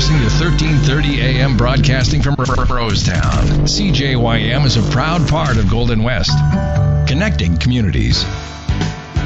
listening to 1330 AM broadcasting from Rosestown. CJYM is a proud part of Golden West, connecting communities.